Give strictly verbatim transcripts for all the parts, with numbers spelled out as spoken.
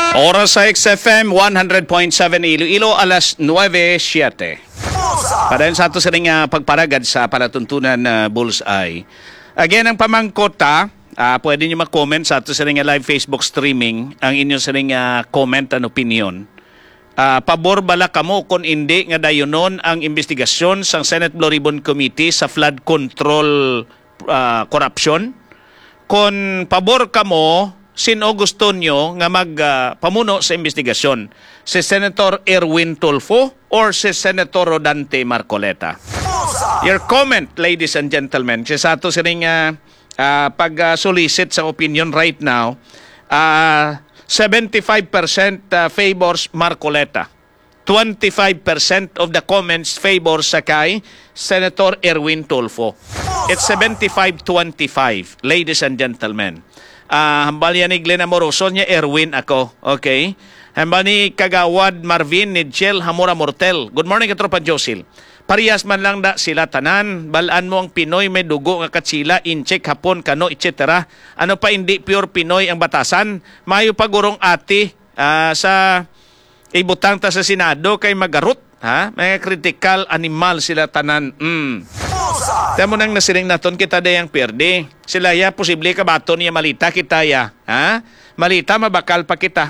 Oras sa X F M one hundred point seven Iloilo, alas nueve siyete. Padayon sa ato sa ring uh, pagparagad sa palatuntunan na uh, Bullseye. Again, ang pamangkota, uh, pwede nyo mag-comment sa ato sa ring uh, live Facebook streaming ang inyong sa ring uh, comment and opinion. Uh, pabor bala kamo kung hindi nga dayonon ang investigasyon sa Senate Blue Ribbon Committee sa flood control uh, corruption? Kung pabor kamo, sino gusto nyo nga magpamuno uh, sa investigasyon? Si Senator Erwin Tulfo or si Senator Rodante Marcoleta? Your comment, ladies and gentlemen. Kasi sa ato sining uh, uh, pag-solicit sa opinion right now, uh, seventy-five percent uh, favors Marcoleta. twenty-five percent of the comments favor sa kay Senator Erwin Tulfo. It's seventy-five twenty-five, ladies and gentlemen. Uh, hambal yan ni Glenn Amoroso niya, Erwin ako. Okay? Hambal ni Kagawad Marvin ni Jill Hamura Mortel. Good morning, Katropa Josil. Parehas man lang da sila tanan. Balaan mo ang Pinoy may dugo nga katsila, incheck, hapon, kano, et cetera. Ano pa hindi pure Pinoy ang batasan? Mayo pagurong ati uh, sa ibutang ta sa Senado kay magarot. Ha? Mga critical animal sila tanan. Mm. Tamo nang nasiring naton kita dayang perde. Sila ya posible ka baton niya malita kita ya. Ha? Malita mabakal pa kita.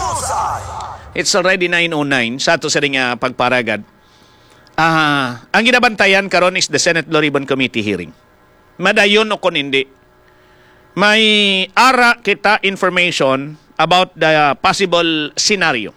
It's already nine oh nine sa ato sa ring uh, pagparagad. Ah, uh, ang ginabantayan karon is the Senate Blue Ribbon Committee hearing. Madayon o kon hindi. May ara kita information about the possible scenario.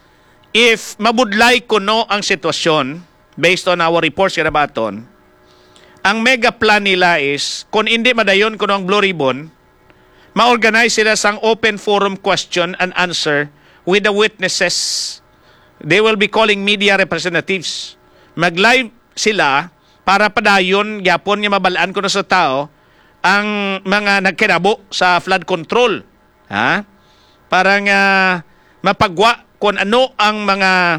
If mabudlay kuno ang sitwasyon based on our reports kinabaton, ang mega plan nila is, kung hindi madayon kuno ang Blue Ribbon, ma-organize sila sang open forum question and answer with the witnesses. They will be calling media representatives. Mag-live sila para padayon, yapon nga mabalaan kuno sa tao, ang mga nagkinabo sa flood control. Ha? Para nga mapagwa kung ano ang mga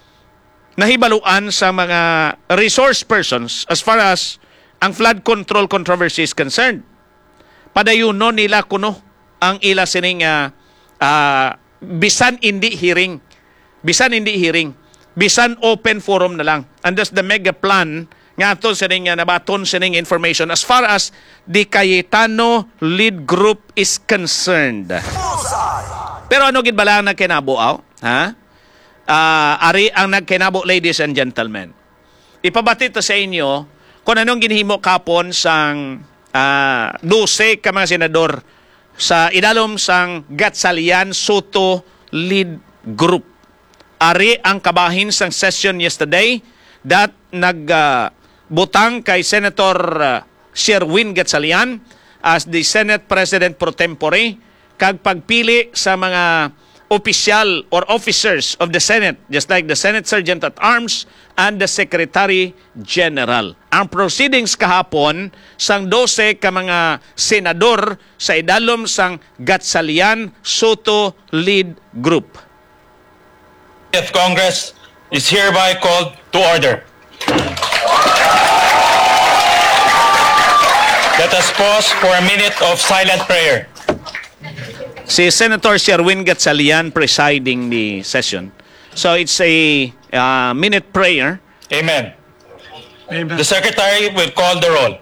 nahibaluan sa mga resource persons as far as ang flood control controversy is concerned. Padayuno nila kuno ang ila sining uh, uh, bisan hindi hearing. Bisan hindi hearing. Bisan open forum na lang. And thus the mega plan nga ito sining uh, nabaton sining information as far as the Cayetano lead group is concerned. Pero ano gid bala ang nagkinabuaw? Ha? Uh, ari ang nagkinabo, ladies and gentlemen. Ipabati to sa inyo kung anong ginhimo kapon sang uh, twelve ka mga senador sa idalom sang Gatchalian Soto lead group. Ari ang kabahin sang session yesterday that nagbutang uh, kay Senator uh, Sherwin Gatchalian as the Senate President pro tempore kag pagpili sa mga opisyal or officers of the Senate, just like the Senate Sergeant at Arms and the Secretary General. Ang proceedings kahapon sang twelve ka mga senador sa idalom sang Gatchalian Soto lead group. Of Congress is hereby called to order. Let us pause for a minute of silent prayer. Si Senator Sherwin Gatchalian presiding the session. So it's a uh, minute prayer. Amen. Amen. The Secretary will call the roll.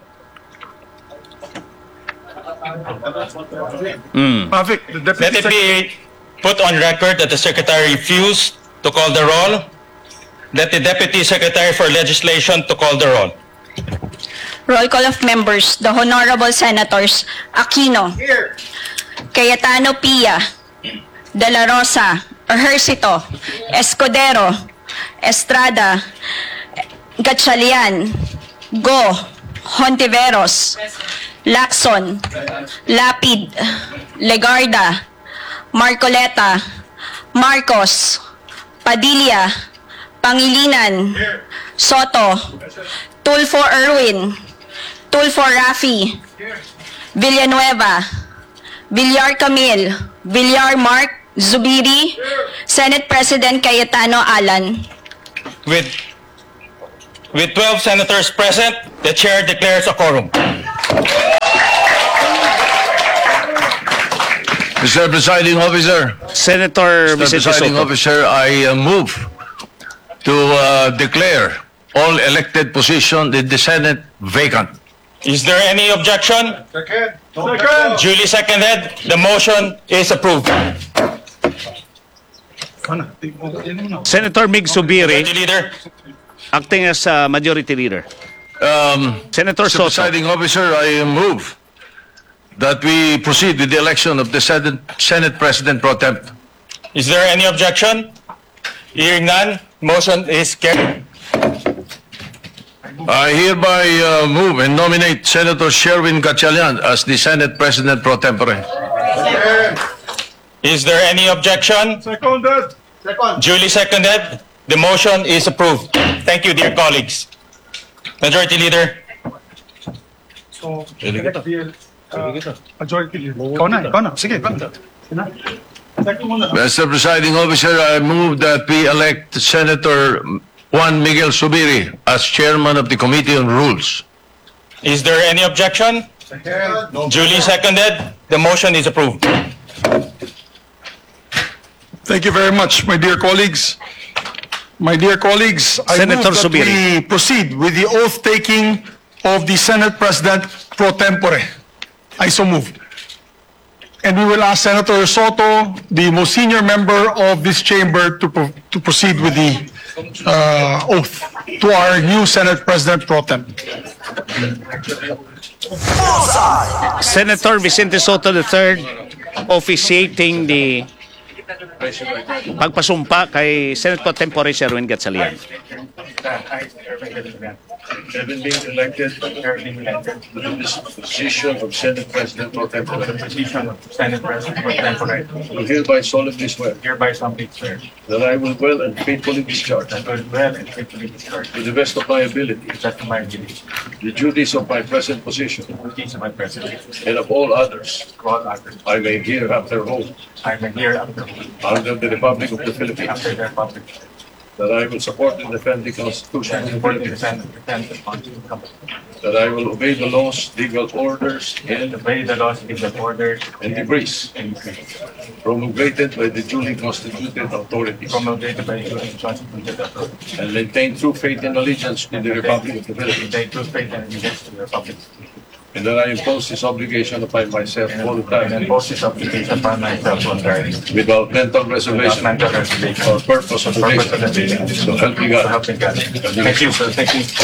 Mm. Perfect. The Deputy Let it be put on record that the Secretary refused to call the roll. Let the Deputy Secretary for Legislation to call the roll. Roll call of members. The Honorable Senators Aquino. Here. Cayetano Pia, De La Rosa, Ejercito, Escudero, Estrada, Gatchalian, Go, Hontiveros, Lacson, Lapid, Legarda, Marcoleta, Marcos, Padilla, Pangilinan, Soto, Tulfo Erwin, Tulfo Rafi, Villanueva, Villar Camille, Villar Mark, Zubiri, Senate President Cayetano Alan. With, with twelve senators present, the chair declares a quorum. Mister Presiding Officer, Senator Mister Vicente Presiding Soto. Officer, I uh, move to uh, declare all elected positions in the Senate vacant. Is there any objection? Second. Second. Duly seconded. The motion is approved. Senator Mig Subiri, Majority Leader. acting as uh, Majority Leader. Um, Senator Mister Soto. Presiding Officer, I move that we proceed with the election of the Senate, Senate President Pro Tem. Is there any objection? Hearing none, motion is carried. I hereby uh, move and nominate Senator Sherwin Gatchalian as the Senate President Pro Tempore. Is there any objection? Seconded. Second. Duly seconded. The motion is approved. Thank you, dear colleagues. Majority Leader. So, elect the uh, majority leader. Ikaw na, ikaw na. Sige, ikaw na. Sige na. Second muna. Mister Presiding Officer, I move that we elect Senator Juan Miguel Subiri as Chairman of the Committee on Rules. Is there any objection? Second. Duly seconded. The motion is approved. Thank you very much, my dear colleagues. My dear colleagues, I Senator move that Subiri. we proceed with the oath-taking of the Senate President pro tempore. I so move. And we will ask Senator Soto, the most senior member of this chamber, to, pro- to proceed with the uh, oath to our new Senate President pro tem. Senator Vicente Soto the third, officiating the pagpasumpa kay Senate Pro Tempore Sherwin Gatchalian. Having been elected to this position of Senate President Pro Tempore, Position of Senate President Pro Tempore, do hereby solemnly swear hereby solemnly swear that I will well and faithfully discharge, that I will well and faithfully discharge to the best of my ability, to the best of my ability the duties of my present position, the duties of my President, and of all others to all others. I may hereafter hold I am here after, under the Republic of the Philippines, after the Republic, that I will support and defend the Constitution and of the support the Philippines, defend defend the Constitution, that I will obey the laws, legal orders, and and obey the laws, legal orders, and decrees and decrees promulgated by the duly constituted authorities, promulgated by the constituted authority. and maintain true faith and allegiance in the Republic of the Philippines, They true faith and allegiance to the Republic, and that I impose this obligation upon myself and all the and time, impose this obligation upon myself voluntarily, without mental without reservation mental reservation or purpose of purpose of evasion. evasion. So help me So God. help me God. Thank you, sir. Thank you.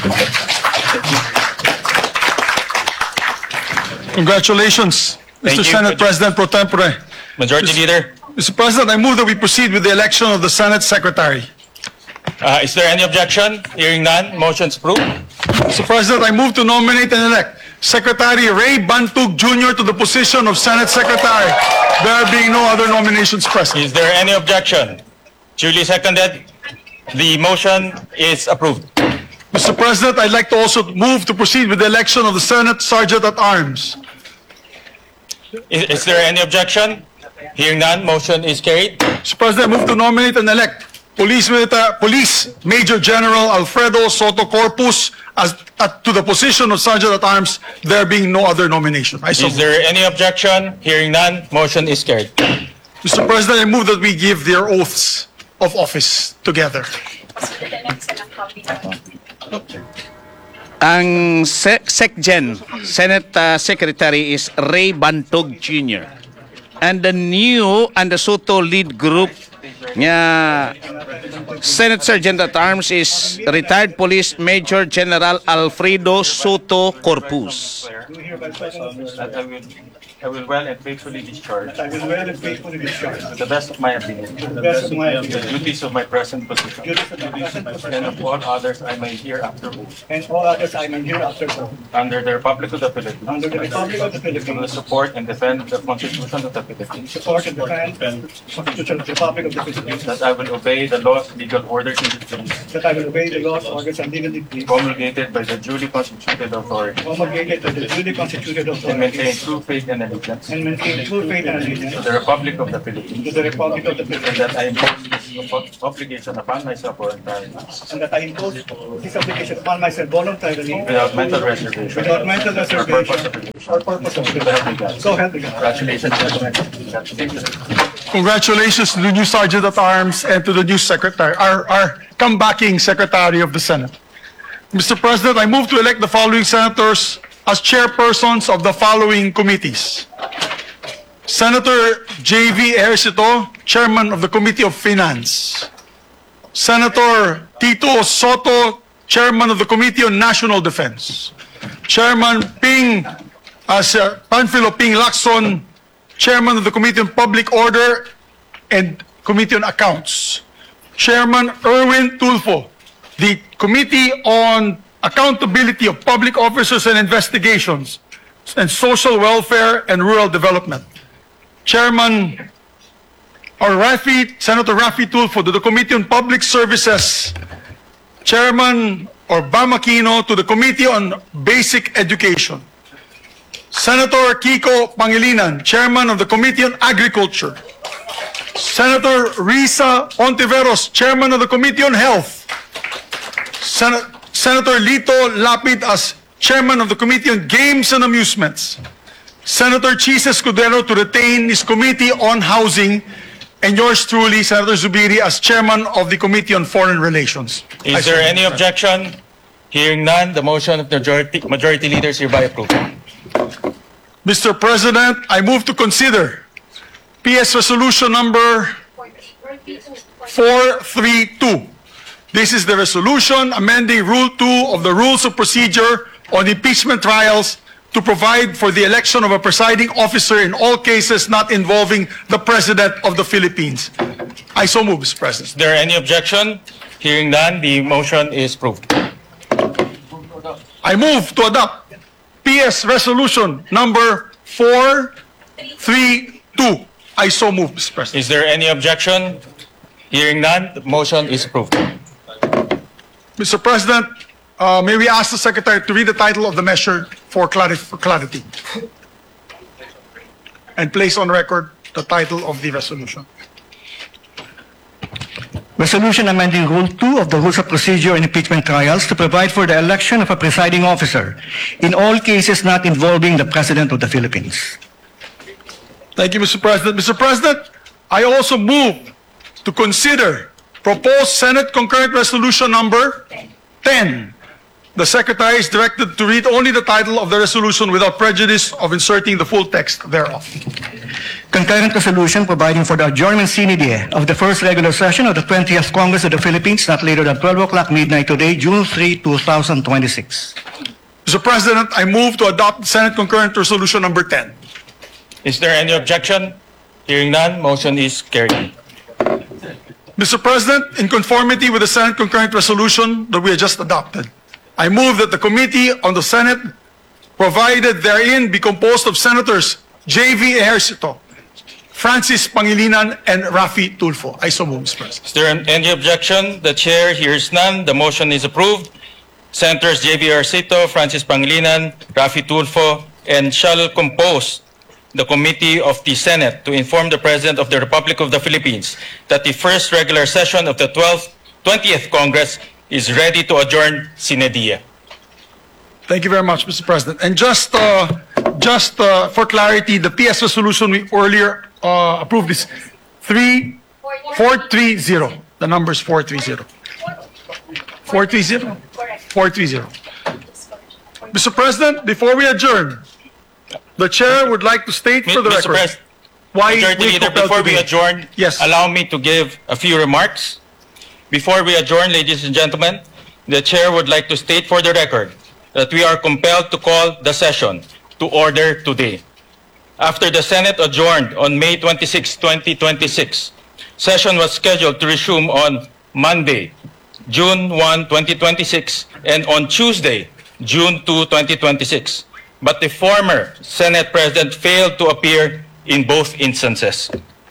Congratulations, Thank Mister you. Senate President pro tempore. Majority Leader. Mister President, I move that we proceed with the election of the Senate Secretary. Uh, is there any objection? Hearing none, motion's approved. Mister President, I move to nominate and elect Secretary Ray Bantug Junior to the position of Senate Secretary. There being no other nominations present. Is there any objection? Duly seconded. The motion is approved. Mister President, I'd like to also move to proceed with the election of the Senate Sergeant at Arms. Is, is there any objection? Hearing none, motion is carried. Mister President, I move to nominate and elect Police, Milita- Police Major General Alfredo Soto Corpus as, at- to the position of Sergeant at Arms, there being no other nomination. I so Is move. there any objection? Hearing none, motion is carried. Mister President, I move that we give their oaths of office together. Ang Se- SecGen, Senate uh, Secretary is Ray Bantog Junior And the new and the Soto lead group nga Senate Sergeant at Arms is retired Police Major General Alfredo Soto Corpus. That I will, I will well and faithfully discharge I will well and faithfully discharge to the best of my ability to the best of my the ability duties of my present position, duties of the present and position of all others I may hereafter hold, and all others I am hereafter hold, under the Republic of the Philippines, under the Republic of the to the Philippines, support and defend the Constitution of the Philippines, support and defend the Constitution of the Republic of the Philippines, that I will obey the laws, legal orders, and decrees that I will obey the laws, orders, and legal decrees promulgated by the duly constituted authority, promulgated by the duly constituted and authority, maintain true faith and allegiance and maintain true faith and to allegiance the Republic of the Philippines, to the Republic of the and Philippines, that I impose this obligation upon myself voluntarily, and that I impose this obligation upon myself voluntarily without mental reservation without mental or purpose of reservation or purpose of So help me evasion. God. So help me God. Congratulations, gentlemen. Congratulations. Congratulations to the new Sergeant at Arms and to the new Secretary, our, our comebacking Secretary of the Senate. Mister President, I move to elect the following senators as chairpersons of the following committees. Senator J V Ejercito, Chairman of the Committee of Finance. Senator Tito Soto, Chairman of the Committee on National Defense. Chairman Ping, as uh, Panfilo Ping Lacson, Chairman of the Committee on Public Order and Committee on Accounts. Chairman Erwin Tulfo, the Committee on Accountability of Public Officers and Investigations and Social Welfare and Rural Development. Chairman or Rafi, Senator Rafi Tulfo to the Committee on Public Services. Chairman or Bam Aquino to the Committee on Basic Education. Senator Kiko Pangilinan, Chairman of the Committee on Agriculture. Senator Risa Ontiveros, Chairman of the Committee on Health. Sen- Senator Lito Lapid as Chairman of the Committee on Games and Amusements. Senator Chis Escudero to retain his Committee on Housing. And yours truly, Senator Zubiri, as Chairman of the Committee on Foreign Relations. I Is there so any move. objection? Hearing none, the motion of the majority, majority leader is hereby approved. Mister President, I move to consider P S Resolution number four three two. This is the resolution amending Rule two of the Rules of Procedure on impeachment trials to provide for the election of a presiding officer in all cases not involving the President of the Philippines. I so move, Mister President. Is there any objection? Hearing none, the motion is approved. I move to adopt P S Resolution number four three two. I so move, Mister President. Is there any objection? Hearing none, the motion is approved. Mister President, uh, may we ask the Secretary to read the title of the measure for clari- for clarity? And place on record the title of the resolution. Resolution amending Rule two of the Rules of Procedure in Impeachment Trials to provide for the election of a presiding officer in all cases not involving the President of the Philippines. Thank you, Mister President. Mister President, I also move to consider proposed Senate concurrent resolution number ten. The Secretary is directed to read only the title of the resolution without prejudice of inserting the full text thereof. Concurrent resolution providing for the adjournment sine die of the first regular session of the twentieth Congress of the Philippines not later than twelve o'clock midnight today, June third, two thousand twenty-six. Mister President, I move to adopt Senate concurrent resolution number ten. Is there any objection? Hearing none, motion is carried. Mister President, in conformity with the Senate concurrent resolution that we have just adopted, I move that the Committee on the Senate provided therein be composed of Senators J V Ejercito, Francis Pangilinan, and Rafi Tulfo. I so move, Mister President. Is there any objection? The chair hears none. The motion is approved. Senators J V Ejercito, Francis Pangilinan, Rafi Tulfo, and shall compose the Committee of the Senate to inform the President of the Republic of the Philippines that the first regular session of the twelfth, twentieth Congress is ready to adjourn sine die. Thank you very much, Mister President. And just, uh, just uh, for clarity, the P S resolution we earlier uh, approved is three, four three zero. The number is four three zero. four three zero? four three zero. Mister President, before we adjourn, the chair would like to state for the Mister record President, why Majority we Leader, compelled before we today. adjourn, Yes. allow me to give a few remarks. Before we adjourn, ladies and gentlemen, the chair would like to state for the record that we are compelled to call the session to order today. After the Senate adjourned on May twenty-sixth, twenty twenty-six, session was scheduled to resume on Monday, June first, twenty twenty-six, and on Tuesday, June second, twenty twenty-six. But the former Senate President failed to appear in both instances.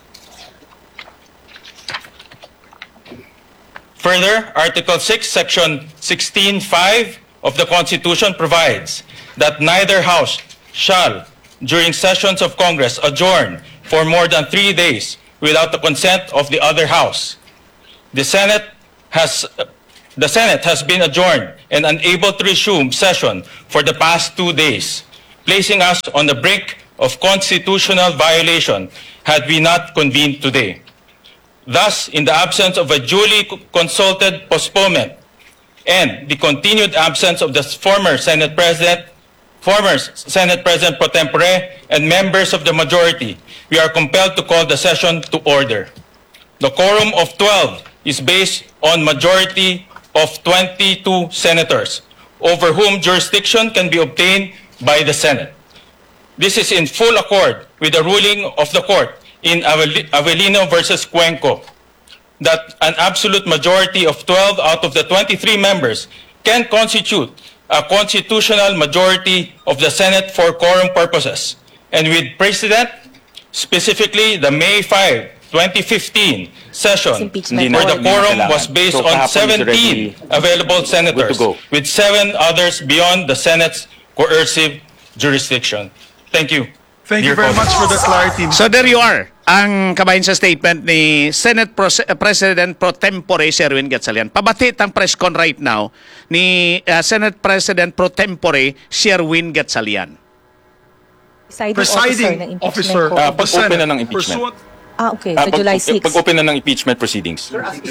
Further, Article six, Section sixteen five of the Constitution provides that neither House shall during sessions of Congress adjourn for more than three days without the consent of the other house. The Senate has the Senate has been adjourned and unable to resume session for the past two days, placing us on the brink of constitutional violation had we not convened today. Thus, in the absence of a duly consulted postponement and the continued absence of the former Senate President, former Senate President pro tempore, and members of the majority, we are compelled to call the session to order. The quorum of twelve is based on majority of twenty-two senators, over whom jurisdiction can be obtained by the Senate. This is in full accord with the ruling of the court in Avel- Avelino versus Cuenco, that an absolute majority of twelve out of the twenty-three members can constitute a constitutional majority of the Senate for quorum purposes. And with precedent, specifically the May fifth, twenty fifteen session, Impeachment. where the Hindi na quorum kailangan. was based So, on kahapon is seventeen already available good senators, to go. with seven others beyond the Senate's coercive jurisdiction. Thank you. Thank you Dear very much colleagues. for the clarity. So there you are. Ang kabahin sa statement ni Senate Pro- President Pro Tempore Sherwin Gatchalian. Pabatit ang press con right now ni uh, Senate President Pro Tempore Sherwin Gatchalian. Presiding, Presiding officer officer of the pag-open Senate, na ng impeachment. pursuant Ah, okay. Ah, So pag- July sixth. Pag-open na ng impeachment proceedings.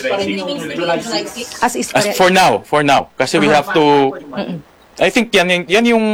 As is As for now, for now. Kasi we have to... I think yan, yung- yan yung...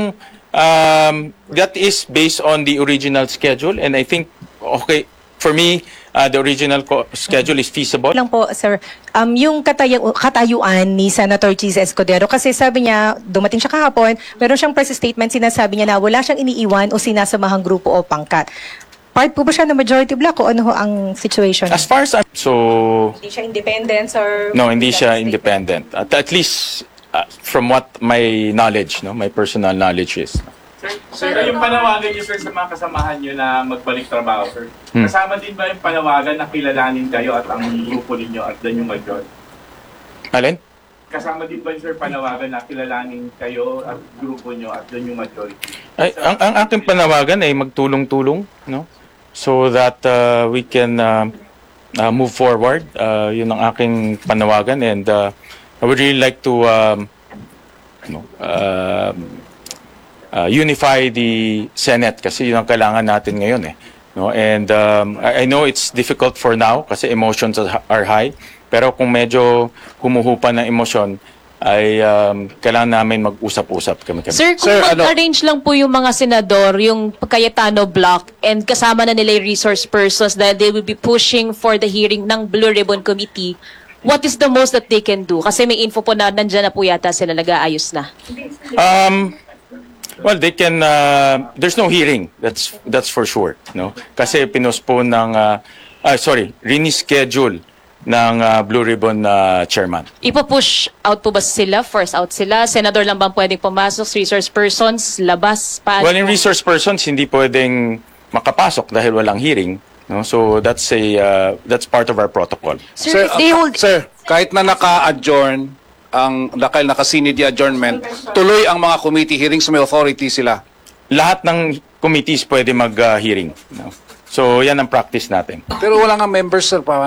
Um, that is based on the original schedule. And I think, okay, for me, uh, the original co- schedule is feasible. lang po, sir. Um, yung katayu- katayuan ni Senator Cheese Escudero, kasi sabi niya, dumating siya kahapon, meron siyang press statement, sinasabi niya na wala siyang iniiwan o sinasamahang grupo o pangkat. Part po ba siya ng majority block o ano ho ang situation? As far as I'm... So, Hindi siya independent, sir? no, hindi siya independent. At, at least, uh, from what my knowledge, no, my personal knowledge is. Sir, yung panawagan niyo, sir, sa mga kasamahan niyo na magbalik trabaho, sir, Hmm. kasama din ba yung panawagan na kilalanin kayo at ang grupo ninyo at dan yung majority? Alin? Kasama din ba yung, sir, panawagan na kilalanin kayo at grupo niyo at dan yung majority? Ay, ang, ang aking panawagan ay magtulong-tulong, no? So that uh, we can uh, uh, move forward. Uh, yun ang aking panawagan, and uh, I would really like to um, no, uh, uh, unify the Senate kasi yun ang kailangan natin ngayon eh. No? And um, I, I know it's difficult for now kasi emotions are are high, pero kung medyo humuhupa ng emosyon, ay um, kailangan namin mag-usap-usap kami kami. Sir, kung Sir, ano- mag-arrange lang po yung mga senador, yung Cayetano block, and kasama na nila yung resource persons that they will be pushing for the hearing ng Blue Ribbon Committee, what is the most that they can do? Kasi may info po na nandyan na po yata sila nag-aayos na. Um, well, they can. Uh, there's no hearing. That's that's for sure. No, kasi pinospone ng. Uh, ah, sorry, reschedule ng uh, Blue Ribbon uh, chairman. Ipo-push out po ba sila? First out sila? Senador lang bang pwedeng pumasok? Resource persons? Labas? Paano? Well, in resource persons, hindi pwedeng makapasok dahil walang hearing. No, so that's a uh, that's part of our protocol. Sir, if uh, they hold... Sir, kahit na naka-adjourn, ang dahil naka-sinid adjournment, tuloy ang mga committee hearings, may authority sila. Lahat ng committees pwede mag-hearing. no? So yan ang practice natin. Pero wala nga members, sir, pa.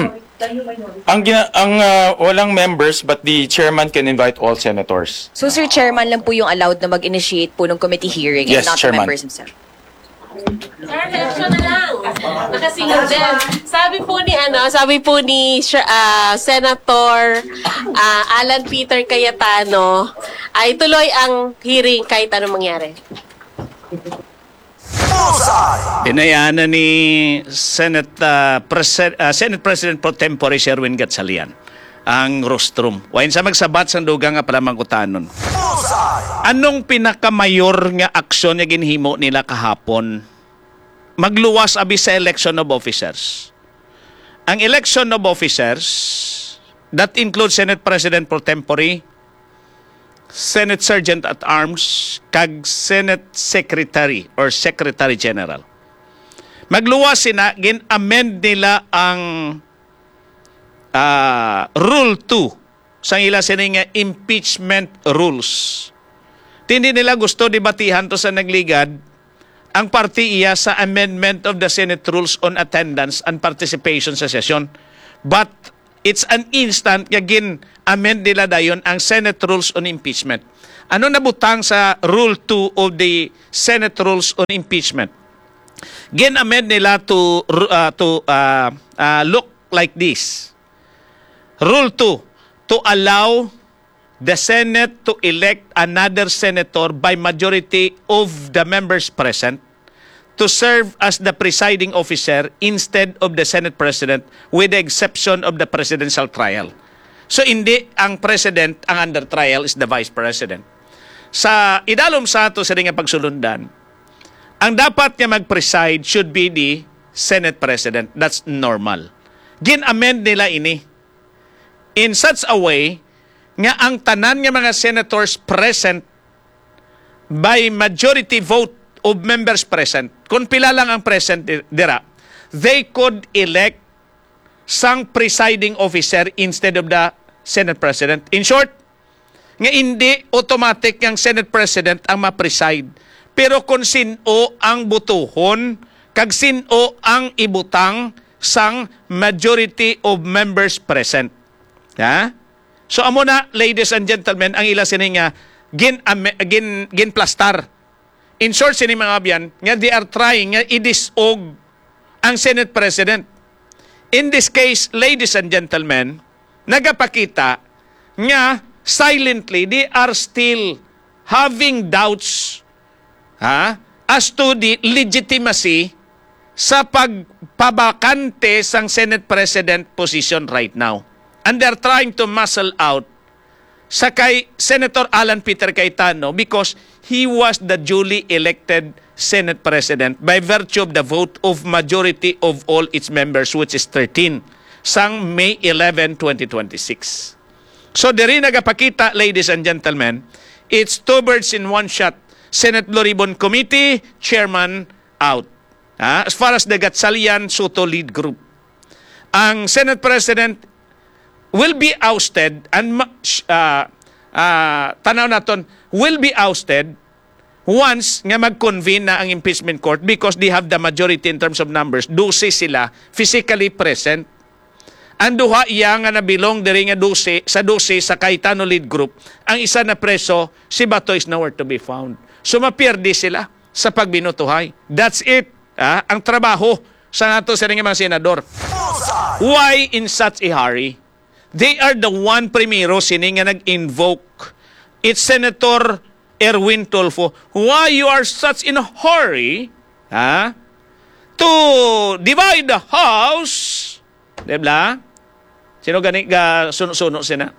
Ang gina- ang uh, walang members, but the chairman can invite all senators. So, Sir Chairman lang po yung allowed na mag-initiate po ng committee hearing Yes, and not Chairman. the members themselves. Sir, election na lang. Nakasingaw din. Sabi po ni ano, sabi po ni uh, Senator uh, Alan Peter Cayetano ay tuloy ang hearing kahit anong mangyari. Pinayana ni Senate, uh, Prese- uh, Senate President Pro Tempore Sherwin Gatchalian ang rostrum. Wain sa magsabat sa dugang nga pala mangutanon. Anong pinakamayor nga aksyon nga ginhimo nila kahapon? Magluwas abi sa election of officers. Ang election of officers, that includes Senate President Pro Tempore, Senate Sergeant at Arms, kag Senate Secretary or Secretary General. Magluwas sina, gin-amend nila ang uh, Rule two sa ila sini nga impeachment rules. Hindi nila gusto debatihan to sa nagligad ang party iya sa amendment of the Senate Rules on Attendance and Participation sa session. But it's an instant nga gin-amend nila dayon ang Senate Rules on Impeachment. Ano nabutang sa Rule two of the Senate Rules on Impeachment? Gin-amend nila to, uh, to uh, uh, look like this. Rule two, to allow the Senate to elect another senator by majority of the members present to serve as the presiding officer instead of the Senate President with the exception of the presidential trial. So hindi ang President ang under trial is the Vice President. Sa idalom sa ato sa ring pagsulundan, ang dapat niya mag-preside should be the Senate President. That's normal. Gin-amend nila ini in such a way nga ang tanan nga mga senators present by majority vote of members present, kung pila lang ang present dira, they could elect sang presiding officer instead of the Senate President. In short, nga hindi automatic ang Senate President ang ma-preside. Pero kung sino ang butuhon, kag sino ang ibutang sang majority of members present. Ha? So amo na, ladies and gentlemen, ang ila sini nga gin gin gin plastar. In short sini mga abyan, nga they are trying nga idisog ang Senate President. In this case, ladies and gentlemen, nagapakita nga silently they are still having doubts ha, as to the legitimacy sa pagpabakante sang Senate President position right now. And they're trying to muscle out sa kay Senator Alan Peter Cayetano because he was the duly elected Senate President by virtue of the vote of majority of all its members, which is thirteen, sang May eleventh, twenty twenty-six. So diri nagapakita, ladies and gentlemen, it's two birds in one shot. Senate Blue Ribbon Committee, chairman out. Ha? As far as the Gatsalian Soto lead group. Ang Senate President will be ousted and uh, uh, tanaw naton will be ousted once nga mag-convene na ang impeachment court because they have the majority in terms of numbers. Dusi sila physically present. Ang duha iya nga nabilong diri nga dusi sa dusi sa Cayetano lead group. Ang isa na preso, si Bato is nowhere to be found. So mapierdi sila sa pagbinutuhay. That's it. Ah, ang trabaho sa nato sa mga senador. Why in such a hurry? They are the one primero sini nga nag-invoke. It's Senator Erwin Tulfo. Why you are such in a hurry ha, to divide the House? Diba? Sino gani ga suno-suno sina?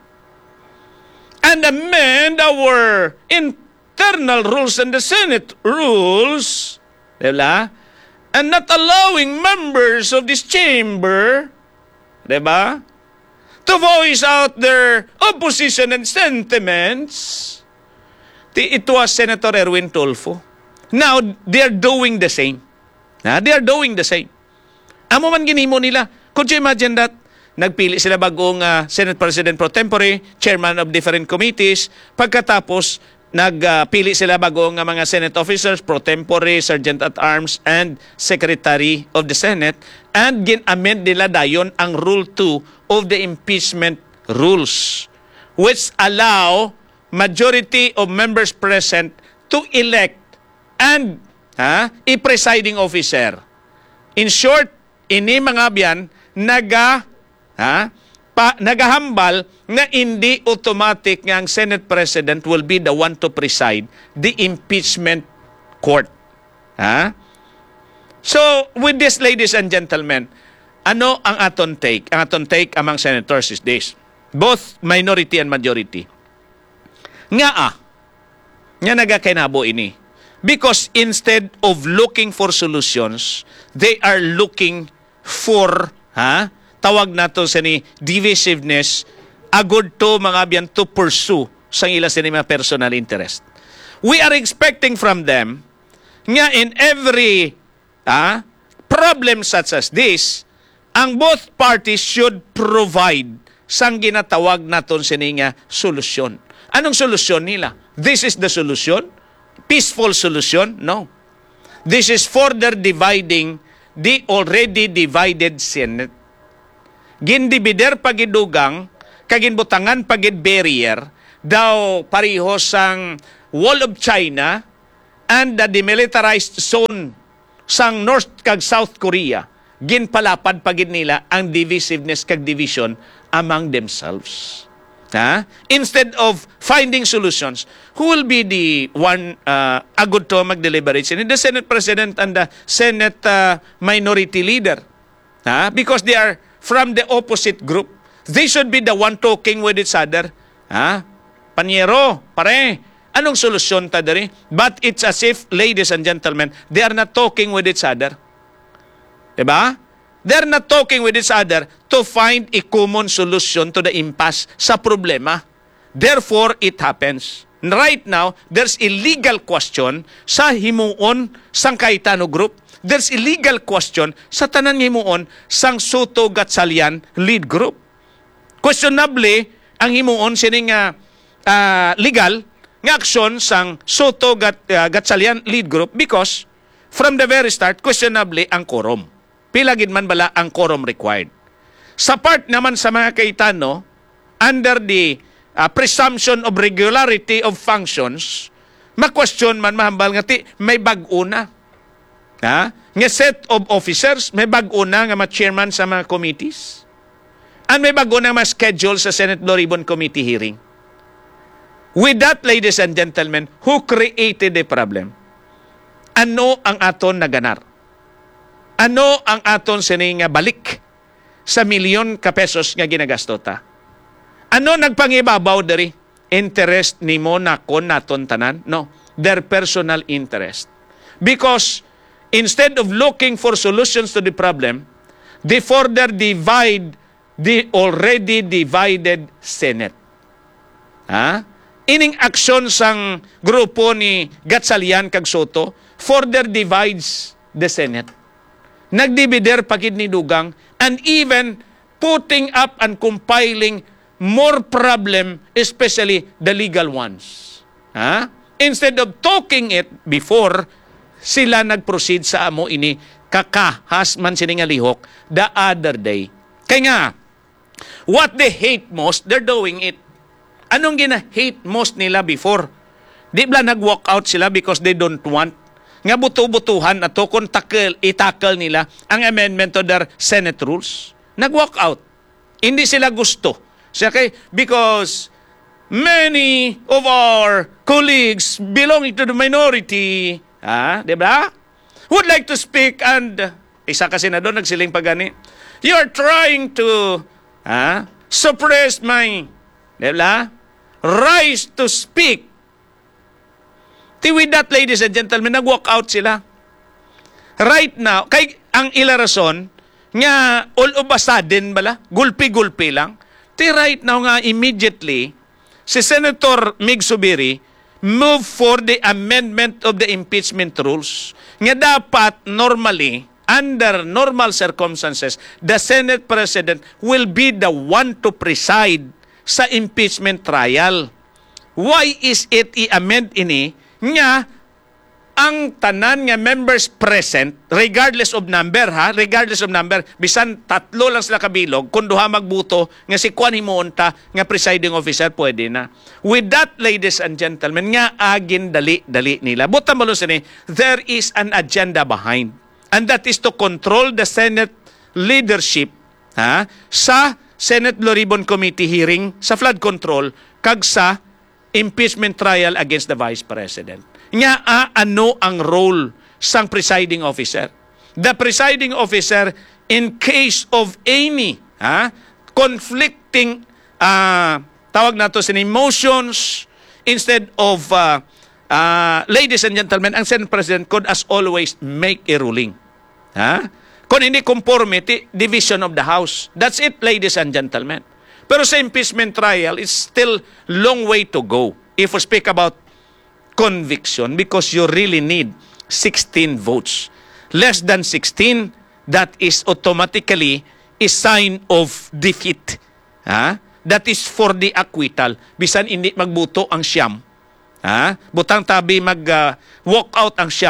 And amend our internal rules and the Senate rules. Diba? And not allowing members of this chamber, diba, to voice out their opposition and sentiments. It was Senator Erwin Tulfo. Now, they are doing the same. Ha? They are doing the same. Amo man ginimo nila. Could you imagine that? Nagpili sila bagong uh, Senate President pro tempore, chairman of different committees. Pagkatapos, nagpili uh, sila bagong uh, mga Senate officers, pro tempore, sergeant at arms, and secretary of the Senate. And gin-amend nila dayon ang Rule two of the impeachment rules, which allow majority of members present to elect and ha, a presiding officer. In short, ini mga biyan, naga, ha, pa, nagahambal na hindi automatic nga ang Senate President will be the one to preside the impeachment court. Ha? So, with this, ladies and gentlemen, ano ang aton take? Ang aton take among senators is this. Both minority and majority. Nga ah, nga nagakainabo ini. Because instead of looking for solutions, they are looking for, ha, tawag nato sa ni divisiveness, agod to mga biyan to pursue sa ila sa mga personal interest. We are expecting from them nga in every ah, problem such as this, ang both parties should provide sang ginatawag naton sini nga solusyon. Anong solusyon nila? This is the solution? Peaceful solution? No. This is further dividing the already divided Senate. Gindibider pagidugang, kaginbutangan pagid barrier, daw pareho sang Wall of China and the demilitarized zone sang North kag South Korea. Ginpalapad pagid nila ang divisiveness kag division among themselves. Ha? Instead of finding solutions, who will be the one uh, agud to mag-deliberate? The Senate President and the Senate uh, Minority Leader. Ha? Because they are from the opposite group. They should be the one talking with each other. Ha? Panyero, pare, anong solusyon ta diri? But it's as if, ladies and gentlemen, they are not talking with each other. Diba? They're not talking with each other to find a common solution to the impasse sa problema. Therefore, it happens. Right now, there's a legal question sa himuon sang Cayetano Group. There's a legal question sa tanan himuon sang Soto Gatchalian lead group. Questionably, ang himuon sining uh, uh, legal nga aksyon sang Soto Gat, uh, Gatchalian lead group because from the very start, questionably ang quorum. Pila gid man bala ang quorum required. Sa part naman sa mga Cayetano, under the uh, presumption of regularity of functions, ma-question man mahambal nga ti may bag-o na. Ha? Nga set of officers, may bag-o na nga ma-chairman sa mga committees. And may bag-o na ma-schedule sa Senate Blue Ribbon Committee hearing. With that, ladies and gentlemen, who created the problem? Ano ang aton naganar? Ano ang aton sining balik sa milyon ka pesos nga ginagasto ta? Ano nagpangibabaw diri? Interest ni mo na kon naton tanan? No. Their personal interest. Because instead of looking for solutions to the problem, they further divide the already divided Senate. Ha? Ining aksyon sang grupo ni Gatchalian kag Soto further divides the Senate. Nagdivider pagid ni Dugang and even putting up and compiling more problem, especially the legal ones. Ha? Instead of talking it before, sila nag-proceed sa amo ini kakahas man sininga lihok the other day. Kaya nga, what they hate most, they're doing it. Anong gina-hate most nila before? Di ba nag-walk out sila because they don't want nga buto-butuhan ato kung tackle, itakal nila ang amendment to their Senate rules. Nag-walk out. Hindi sila gusto. Siya kay, because many of our colleagues belonging to the minority, ah, di ba? Would like to speak and, isa kasi na doon, nagsiling pagani, you're trying to ah, suppress my, di ba? Rise to speak. With that, ladies and gentlemen, nag-walk out sila. Right now, kay ang ila rason, nga all of a sudden, bala, gulpi-gulpi lang. Ti right now nga, immediately, si Senator Mig Zubiri move for the amendment of the impeachment rules. Nga dapat, normally, under normal circumstances, the Senate President will be the one to preside sa impeachment trial. Why is it i-amend ini nga ang tanan nga members present, regardless of number, ha? Regardless of number, bisan tatlo lang sila kabilog, kung duha magbuto, nga si Kwan himuunta, nga presiding officer, pwede na. With that, ladies and gentlemen, nga agin dali-dali nila. Buta mo sini, there is an agenda behind. And that is to control the Senate leadership, ha? Sa Senate Blue Ribbon Committee hearing, sa flood control, kag sa impeachment trial against the Vice President. Nga ah, ano ang role sang presiding officer? The presiding officer, in case of any ha, conflicting, uh, tawag na to sin emotions, instead of, uh, uh, ladies and gentlemen, ang Senate President could as always make a ruling. Ha? Kung hindi conformity, division of the House. That's it, ladies and gentlemen. Pero sa impeachment trial, it's still long way to go if we speak about conviction because you really need sixteen votes. Less than sixteen, that is automatically a sign of defeat. Ha? That is for the acquittal. Bisan hindi magbuto ang siyam. Ha? Butang tabi mag-walk uh, out ang siyam.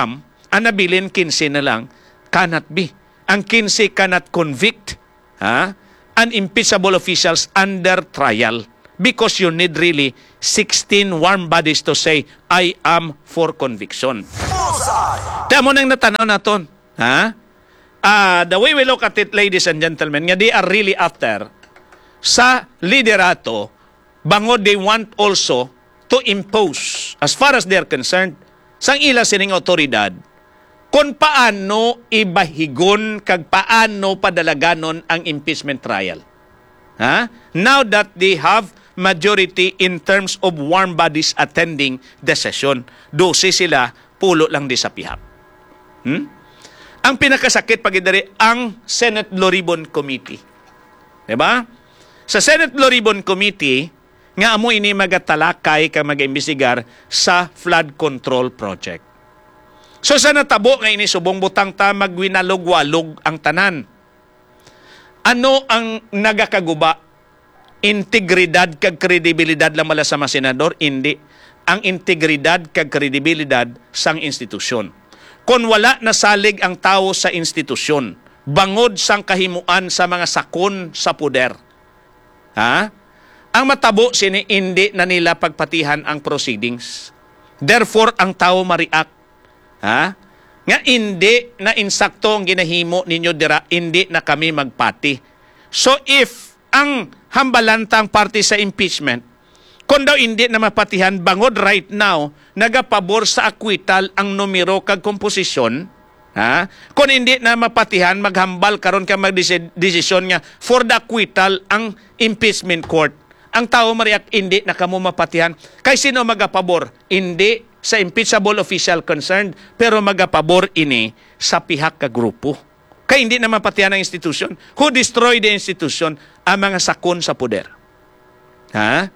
Ang nabilin fifteen na lang, cannot be. Ang fifteen cannot convict ha, unimpeachable officials under trial because you need really sixteen warm bodies to say, I am for conviction. Tama mo nang natanaw naton. Ha? Uh, the way we look at it, ladies and gentlemen, nga they are really after sa liderato, bangod they want also to impose, as far as they're concerned, sang ila sining otoridad, kung paano ibahigon kag paano padalaganon ang impeachment trial. Ha? Now that they have majority in terms of warm bodies attending the session, dose sila, pulo lang di sa pihak. Hmm? Ang pinakasakit pagidari ang Senate Blue Ribbon Committee. Diba? Sa Senate Blue Ribbon Committee, nga amo ini magatalakay ka mag-imbestigar sa flood control project. So sa natabo nga ini subong butang ta magwinalog-walog ang tanan. Ano ang nagakaguba? Integridad kag kredibilidad lang mala sa mga senador? Hindi. Ang integridad kag kredibilidad sang institusyon. Kung wala nasalig ang tao sa institusyon, bangod sang kahimuan sa mga sakon sa puder. Ha? Ang matabo sini hindi na nila pagpatihan ang proceedings. Therefore, ang tao ma-react. Ha? Nga hindi na insakto ang ginahimo ninyo dira, hindi na kami magpati. So if ang hambalantang party sa impeachment, kung daw hindi na mapatihan, bangod right now, nagapabor sa acquittal ang numero kag komposisyon, ha? Kung hindi na mapatihan, maghambal karon ka magdesisyon nga for the acquittal ang impeachment court. Ang tao mariak, hindi na kamo mapatihan. Kay sino magapabor? Hindi sa impeachable official concerned, pero magapabor ini sa pihak ka grupo. Kay hindi na mapatihan ang institusyon. Who destroyed the institution? Ang mga sakon sa poder. Ha?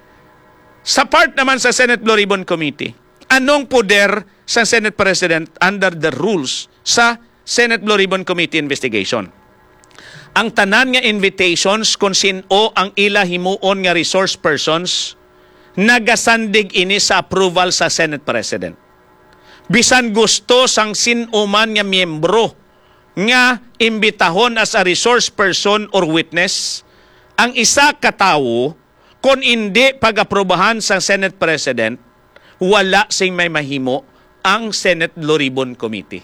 Sa part naman sa Senate Blue Ribbon Committee, anong poder sa Senate President under the rules sa Senate Blue Ribbon Committee investigation? Ang tanan nga invitations kung sino ang ila himuon nga resource persons, nagasandig ini sa approval sa Senate President. Bisan gusto sang sinuman nga miyembro nga imbitahon as a resource person or witness, ang isa ka tawo, kung hindi pag-aprobahan sa Senate President, wala sing may mahimo ang Senate Blue Ribbon Committee.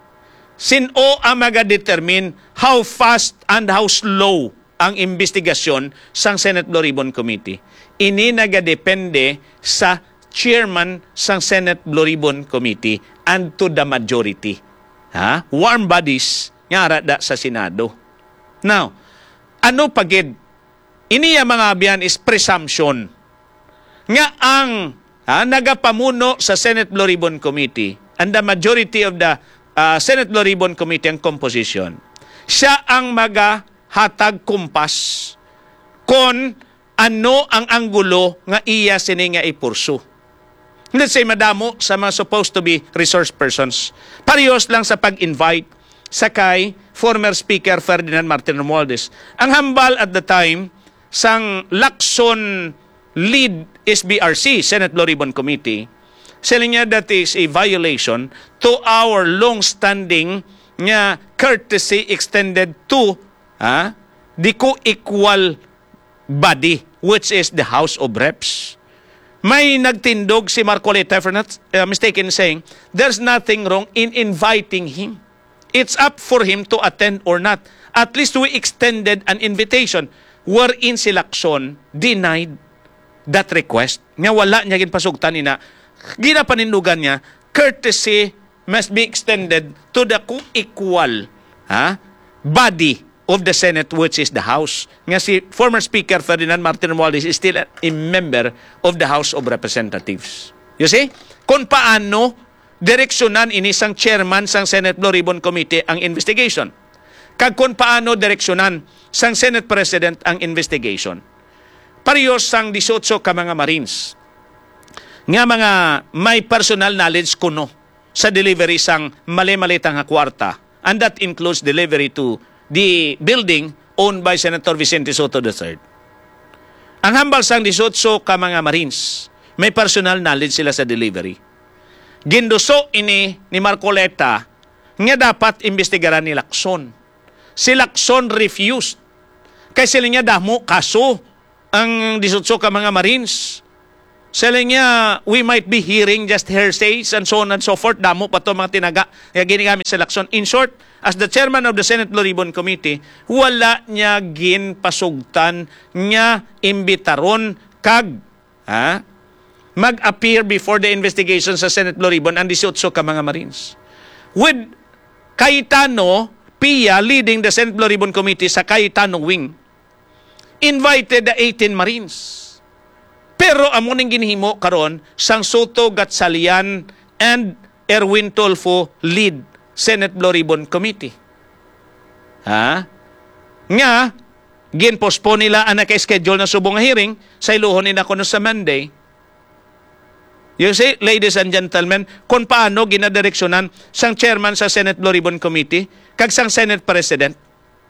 Sino ang magadetermine how fast and how slow ang investigasyon sa Senate Blue Ribbon Committee? Ini nagadepende sa chairman sa Senate Blue Ribbon Committee and to the majority. Ha? Warm bodies nga rada sa Senado. Now, ano pagid? Ini ang mga abiyan is presumption nga ang ha, nagapamuno sa Senate Blue Ribbon Committee and the majority of the uh, Senate Blue Ribbon Committee ang composition, siya ang magahatag kumpas kung ano ang anggulo nga iya sini nga ipursu. Let's say, madamo sa mga supposed to be resource persons. Parehas lang sa pag-invite sa kay former Speaker Ferdinand Martin Romualdez. Ang hambal at the time, sang Lacson lead S B R C, Senate Blue Ribbon Committee, sila niya that is a violation to our long-standing nga courtesy extended to ha, the co-equal body, which is the House of Reps. May nagtindog si Marcoleta, if I'm not uh, mistaken, saying, there's nothing wrong in inviting him. It's up for him to attend or not. At least we extended an invitation wherein si Lacson denied that request. Nga wala niya ginpasugtan ina. Ginapanindugan niya, courtesy must be extended to the co-equal ha, body of the Senate, which is the House. Nga si former Speaker Ferdinand Martin Romualdez is still a member of the House of Representatives. You see? Kung paano direksyonan inisang chairman sang Senate Blue Ribbon Committee ang investigation. Kag kung paano direksyonan sang Senate President ang investigation. Parehas sang eighteen ka mga Marines nga mga may personal knowledge kuno sa delivery sang mali-malitang kwarta, and that includes delivery to the building owned by Senator Vicente Soto the third. Ang hambal sang eighteen ka mga Marines, may personal knowledge sila sa delivery. ginduso ini ni Marcoleta nga dapat imbestigaran ni Lacson. Si Lacson refused. Kaya sila niya damo kaso ang disutso ka mga Marines. Sila niya, we might be hearing just hearsays and so on and so forth. Damo pa to mga tinaga. Kaya ginigamit si Lacson. In short, as the chairman of the Senate Blue Ribbon Committee, wala niya ginpasugtan niya imbitaron kag ha, mag-appear before the investigation sa Senate Blue Ribbon ang disutso ka mga Marines. With Cayetano Pia leading the Senate Blue Ribbon Committee sa Cayetano Wing, invited the eighteen Marines. Pero amo ning ginhimo karon sang Soto Gatchalian and Erwin Tulfo lead Senate Blue Ribbon Committee. Ha? Nga ginpostpone nila ang naka-schedule na subong nga hearing sa iluhon nila kuno sa Monday. You see, ladies and gentlemen, kung paano ginadireksyonan sang chairman sa Senate Blue Ribbon Committee kag sang Senate President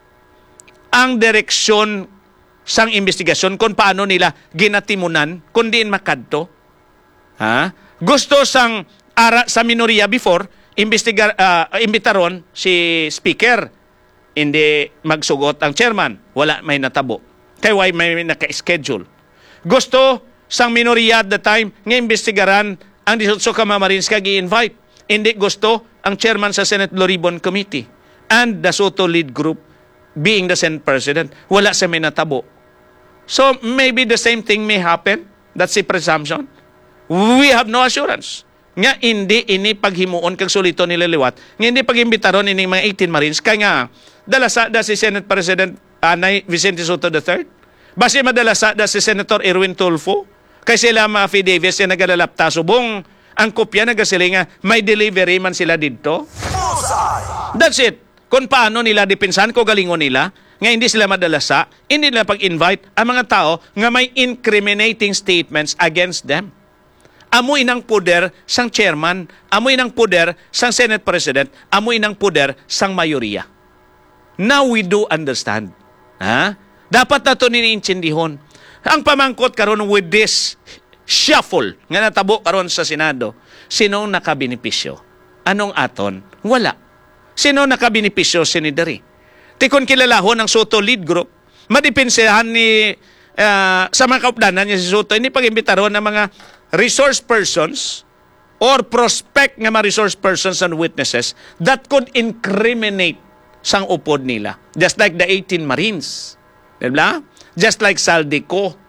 ang direksyon sang investigasyon kung paano nila ginatimunan kung diin makadto. Ha? Gusto sang ara sa minoriya before imbestigar uh, imbitaron si speaker, hindi magsugot ang chairman, wala may natabo kay why may naka-schedule. Gusto sang minoriya at the time nga imbestigaran ang disutso ka mga Marines kag i-invite, hindi gusto ang chairman sa Senate Blue Ribbon Committee and the Soto lead group being the Senate President, wala sa may natabo. So maybe the same thing may happen. That's the presumption. We have no assurance. Nga hindi ini paghimuon kag sulito nila liwat. Nga hindi pagimbitaron ini mga eighteen Marines kay nga dalasa da si Senate President Anay Vicente Soto the third. Basi madalasa da si Senator Erwin Tulfo kay sila mga affidavits na nagalalapta subong ang kopya nagasilinga may delivery man sila didto. That's it. Kung paano nila dipinsan ko galingon nila nga hindi sila madalasa, hindi nila pag-invite ang mga tao nga may incriminating statements against them. Amoy ng puder sang chairman, amoy ng puder sang Senate President, amoy ng puder sang mayoriya. Now we do understand. Ha? Dapat na ito niniintindihon. Ang pamangkot karon with this shuffle nga natabo karon sa Senado, sinong nakabinipisyo? Anong aton? Wala. Sino nakabinipisyo sinidari? Tikon kilalahon ang Soto lead group, madipensehan ni uh, sa mga kaupdanan niya si Soto, ini pag-imbitaron ng mga resource persons or prospect nga mga resource persons and witnesses that could incriminate sang upod nila. Just like the eighteen Marines. Diba? Just like Saldico.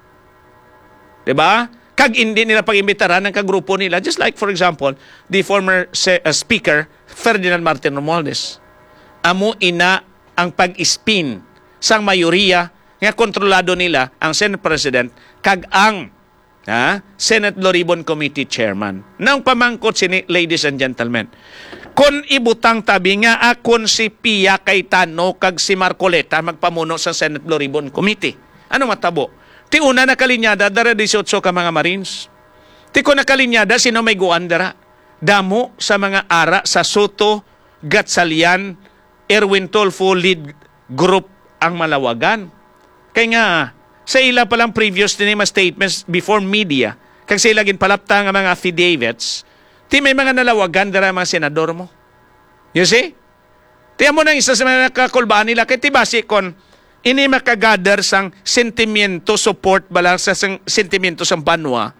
Diba? Kag hindi nila pag-imbitaran ng kagrupo nila. Just like, for example, the former uh, Speaker, Ferdinand Martin Romualdez. Amo ina ang pag-spin sang mayoriya nga kontrolado nila ang Senate President kag ang ha, Senate Blue Ribbon Committee Chairman. Nang pamangkot sini, ladies and gentlemen, kung ibutang tabi nga akon si Pia Cayetano kag si Marcoleta magpamuno sa Senate Blue Ribbon Committee. Ano matabo? Ti una na kalinyada dara eighteen ka mga Marines. Ti ko na kalinyada sino may guandara. Damo sa mga ara sa Soto, Gatchalian, Erwin Tulfo lead group ang malawagan. Kaya nga, sa ila palang previous din mga statements before media, kag sa ila ginpalapta nga mga affidavits, ti may mga nalawagan dara mga senador mo. You see? Tiyan mo nang isa sa mga nakakulbaan nila, kaya ti basi kon, ini makagather sang sentimiento, support bala sa sang sentimiento sang banwa,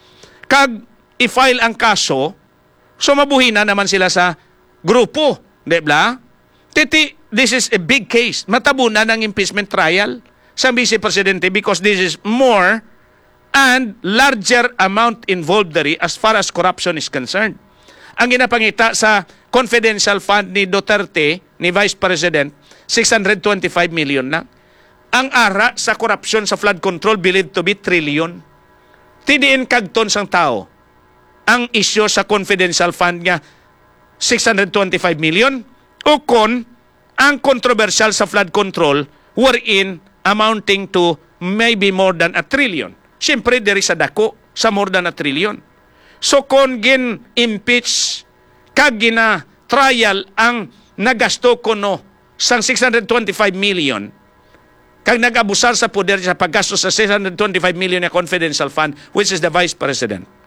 kag i-file ang kaso, so mabuhina naman sila sa grupo, di ba? Titi, this is a big case. Matabunan ng impeachment trial sa Vice Presidente because this is more and larger amount involved there as far as corruption is concerned. Ang ginapangita sa confidential fund ni Duterte, ni Vice President, six hundred twenty-five million na. Ang ara sa corruption sa flood control believed to be trillion. Tidiin kagton sang tao. Ang issue sa confidential fund nga six hundred twenty-five million o kon ang controversial sa flood control wherein amounting to maybe more than a trillion. Siyempre, diri sa dako sa more than a trillion. So, kung gin-impeach, kag gina-trial ang nagasto ko no sang six hundred twenty-five million, kag nag-abusar sa poder sa paggasto sa six hundred twenty-five million na confidential fund, which is the Vice President.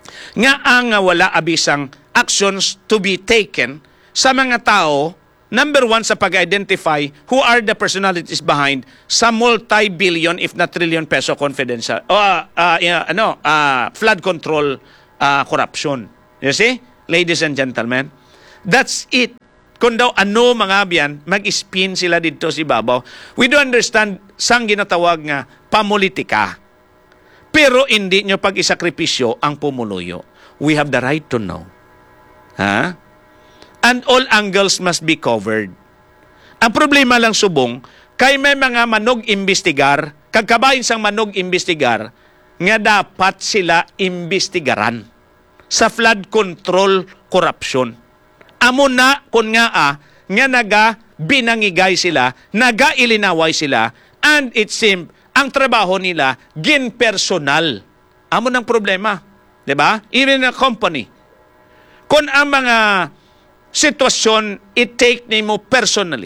nga ang uh, wala abisang actions to be taken sa mga tao, number one, sa pag-identify who are the personalities behind sa multi-billion, if not trillion peso confidential, o uh, uh, uh, ano, uh, flood control uh, corruption. You see? Ladies and gentlemen, that's it. Kung daw ano mga biyan, mag-spin sila dito si Babaw. We do understand sang ginatawag nga pamulitika. Pero hindi nyo pag-isakripisyo ang pumuluyo. We have the right to know. Ha? And all angles must be covered. Ang problema lang subong, kay may mga manog imbestigar, kagkabayin sang manog imbestigar, nga dapat sila imbestigaran sa flood control corruption. Amo na kung nga ah, nga naga binangigay sila, naga ilinaway sila, and it seems ang trabaho nila gin personal. Amo ng problema, 'di ba? Even a company. Kung ang mga sitwasyon i-take nimo personally.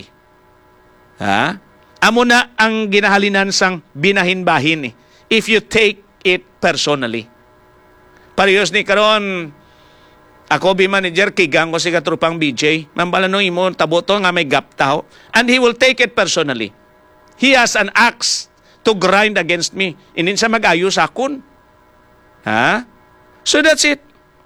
Ha? Amo na ang ginahalinan sang binahin-bahin eh, if you take it personally. Parehas ni karon ako bi manager kigang ko si katrupang B J. Mambala no imo taboto nga may gap tao, and he will take it personally. He has an axe to grind against me. Inin sa mag-ayos akon. Ha? So that's it.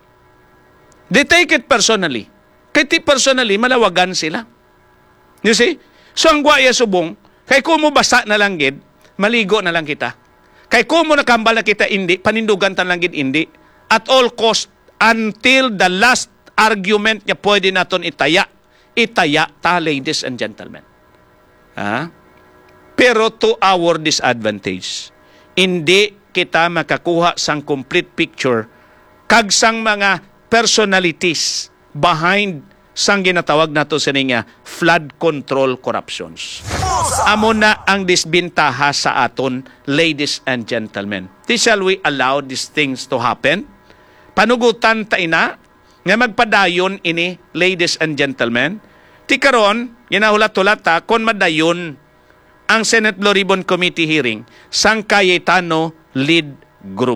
They take it personally. Kaya ti personally, malawagan sila. You see? So ang guaya subong, kay kumo basa na lang gid, maligo na lang kita. Kay kumo nakambal na kita indi, panindugan tan lang gid indi. At all cost, until the last argument niya pwede naton itaya. Itaya ta, ladies and gentlemen. Ha? Pero to our disadvantage, hindi kita makakuha sang complete picture kag sang mga personalities behind sang ginatawag nato sa niya flood control corruptions. Amo na ang disbintaha sa aton, ladies and gentlemen. Di shall we allow these things to happen? Panugutan ta ina nga magpadayon ini, ladies and gentlemen. Ti karon ginahulat-hulat ta kon madayon ang Senate Blue Ribbon Committee hearing sang Cayetano lead group.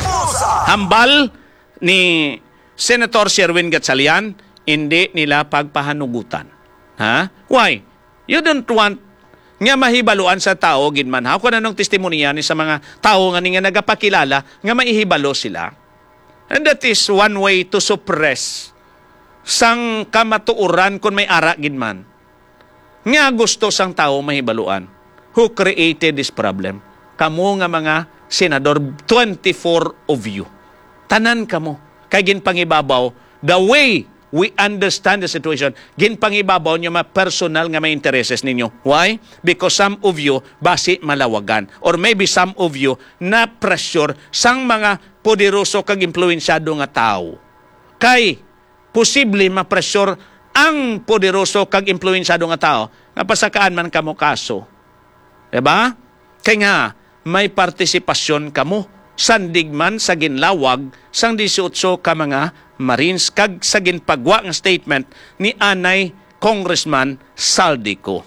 Hambal ni Senator Sherwin Gatchalian, hindi nila pagpahanugutan. Ha? Why? You don't want nga mahibaluan sa tao ginman ha kung anong testimonya ni sa mga tao nga nga nagapakilala nga maihibalo sila. And that is one way to suppress sang kamatuuran kung may ara ginman. Nga gusto sang tao mahibaluan. Who created this problem? Kamu nga mga senador, twenty-four of you. Tanan kamo. Kay ginpangibabaw, the way we understand the situation, ginpangibabaw nyo mga personal nga may intereses ninyo. Why? Because some of you basi malawagan. Or maybe some of you na pressure sang mga poderoso kag impluensyado nga tao. Kay posible ma-pressure ang poderoso kag impluensyado nga tao nga pasakaan man kamo kaso. Diba? Kaya nga, may partisipasyon kamo sandigman sa ginlawag sang eighteen ka mga Marines kag sa ginpagwa ng statement ni Anay Congressman Saldico.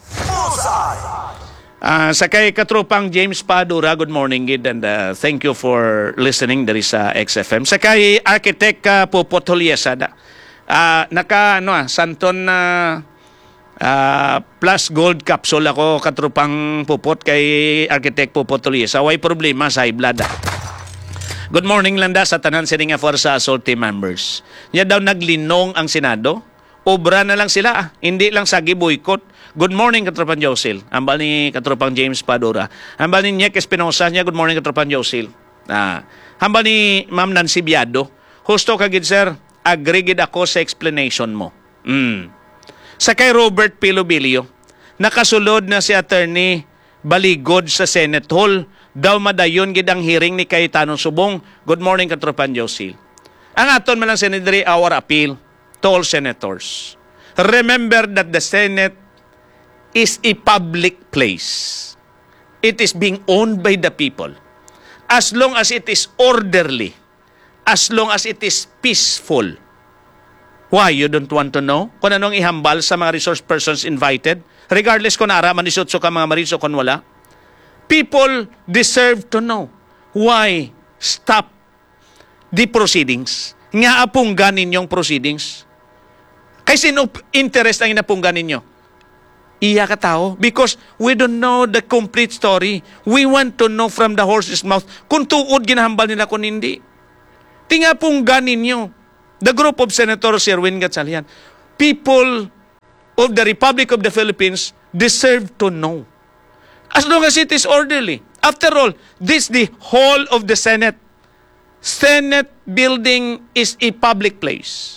Uh, sa kay katropang James Padura, good morning gid, and uh, thank you for listening there sa X F M. Sa kay Architect uh, Pupot Huliesada, uh, naka ano ah, santon na uh, Uh, plus gold capsule ako katrupang Pupot kay Architect Pupot Huliesa. Way problema sa high blood. Good morning landa sa tanan sini nga Forza Assault Team members. Nya daw naglinong ang Senado. Obra na lang sila. Ah. Hindi lang sagi boycott. Good morning katropang Josil. Ambal ni katropang James Padura. Ambal ni Niek Espinosa niya. Good morning katropang Josil. Ah. Ambal ni Ma'am Nancy Biado. Husto kagid sir. Agree gid ako sa explanation mo. Mm. Sa kay Robert Pilobilio, nakasulod na si Attorney Baligod sa Senate Hall. Daw madayon gid ang hearing ni Cayetano Subong. Good morning, katropan Josil. Ang aton man lang Senadry, our appeal to all senators. Remember that the Senate is a public place. It is being owned by the people. As long as it is orderly, as long as it is peaceful. Why? You don't want to know? Kung anong ihambal sa mga resource persons invited? Regardless kung ara, manisutso ka mga mariso kung wala. People deserve to know. Why stop the proceedings. Nga apunggan ninyong proceedings. Kay sino interest ang inapunggan ninyo? Iya ka tao. Because we don't know the complete story. We want to know from the horse's mouth kung tuod ginahambal nila kung hindi. Tingapunggan ninyo. The group of Senators Sherwin Gatchalian. People of the Republic of the Philippines deserve to know. As long as it is orderly. After all, this is the whole of the Senate. Senate building is a public place.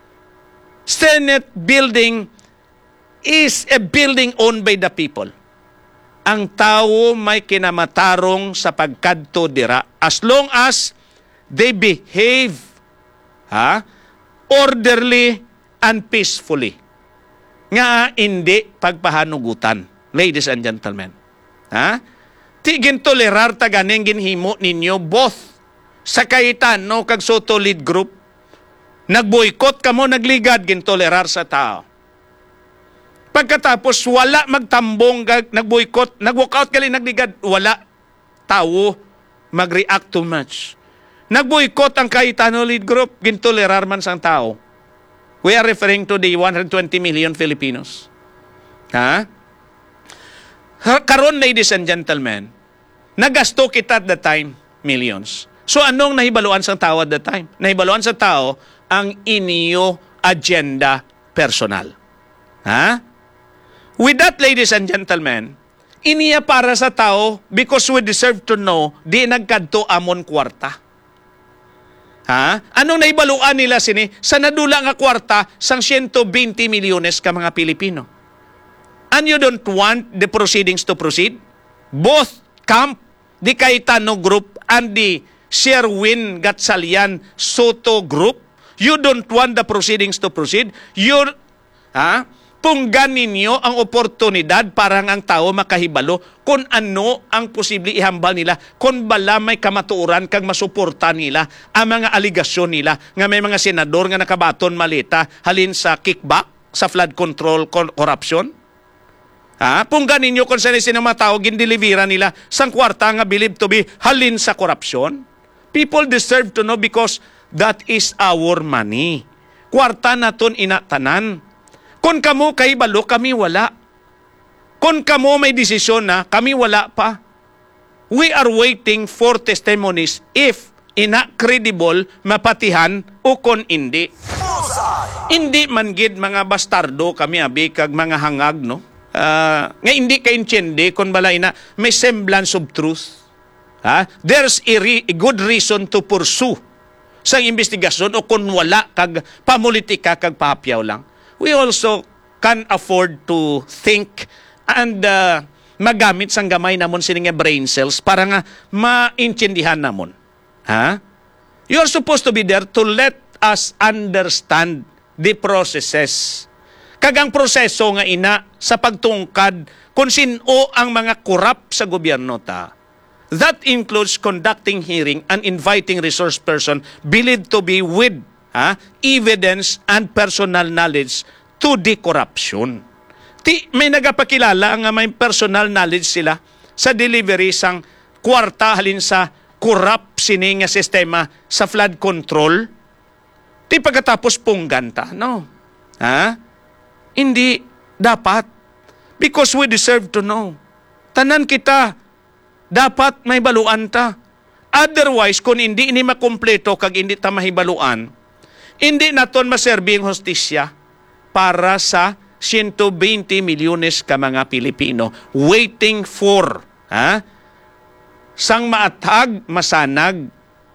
Senate building is a building owned by the people. Ang tao may kinamatarong sa pagkadto dira as long as they behave ha, orderly and peacefully. Nga hindi pagpahanugutan, ladies and gentlemen. Ha? Tigin tolerar taganing ginhimo ninyo both sa Cayetano kag Soto lead group. Nagboykot kamo, nagligad, gintolerar sa tao. Pagkatapos, wala magtambong, nagboykot, nag-walkout gali, nagligad, wala tao mag-react too much. Nagboykot ang Cayetano lead group, gintolerar man sang tao. We are referring to the one hundred twenty million Filipinos. Ha? Karon, ladies and gentlemen, nagasto kita at the time, millions. So anong nahibaluan sa tao at the time? Nahibaluan sa tao ang inyo agenda personal. Ha? With that, ladies and gentlemen, iniya para sa tao because we deserve to know di nagkadto amon kwarta. Ha? Anong nahibaluan nila sini? Sa nadula nga kwarta sang one hundred twenty milyones ka mga Pilipino. And you don't want the proceedings to proceed? Both camp, the Cayetano group and the Sherwin Gatchalian Soto group, you don't want the proceedings to proceed. You're, ha? Punggan ninyo ang oportunidad para ang tao makahibalo kung ano ang posible ihambal nila, kung bala may kamatuoran kang masuporta nila ang mga aligasyon nila nga may mga senador nga nakabaton malita halin sa kickback, sa flood control corruption. Ha? Punggan ninyo kung saan sino mga tao gindelivera nila sang kwarta nga believed to be halin sa korupsyon. People deserve to know because that is our money. Kwarta naton inatanan. Kung kamo kay balo, kami wala. Kung kamo may desisyon na, kami wala pa. We are waiting for testimonies if ina credible, mapatihan o kung hindi. Hindi man gid mga bastardo kami abi kag mga hangag no. Uh, nga hindi ka intindi kung bala ina may semblance of truth. Ha? There's a, re- a good reason to pursue sa investigasyon o kung wala kag pamulitika kag papyaw lang. We also can afford to think and uh, magamit sang gamay namon sini nga brain cells para nga maintindihan namon. Ha? You are supposed to be there to let us understand the processes. Kagang proseso nga ina sa pagtungkad kung sino ang mga korap sa gobyerno ta. That includes conducting hearing and inviting resource person believed to be with ha, evidence and personal knowledge to the corruption. Ti, may nagapakilala ang may personal knowledge sila sa delivery sang kwarta halin sa corrupt sini nga sistema sa flood control. Ti pagkatapos pungganta, no? Ha? Hindi dapat. Because we deserve to know. Tanan kita, dapat may baluan ta. Otherwise, kung hindi ini makumpleto kag hindi ta mahibaluan, hindi naton maserbing hostisya para sa one hundred twenty milyones ka mga Pilipino waiting for ha, sang maatag, masanag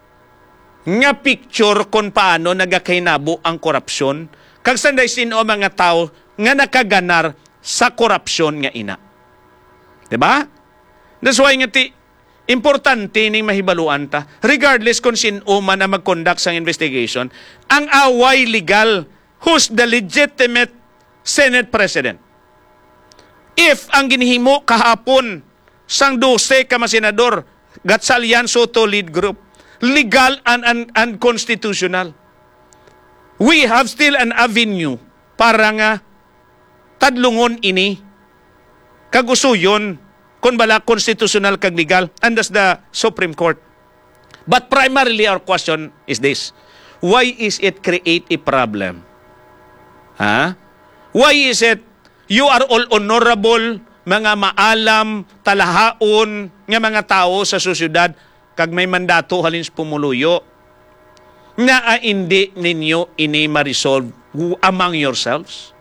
nga picture kung paano nagakainabo ang korupsyon kag sanday sino mga tao nga nakaganar sa korupsyon nga ina. Diba? That's why nga ti importante ning mahibaluan ta. Regardless kung sino man na mag-conduct sang investigation, ang away legal, who's the legitimate Senate President? If ang ginhimo kahapon sang twelve ka mga senador, Gatchalian Soto lead group, legal and, and, and constitutional, we have still an avenue para nga tadlungon ini kagusuyon kung bala constitutional kag legal and as the Supreme Court. But primarily our question is this. Why is it create a problem? Ha? Why is it you are all honorable, mga maalam, talahaon, nga mga tao sa sosyudad, kag may mandato halin sa pumuluyo, na hindi ninyo ini ma-resolve among yourselves?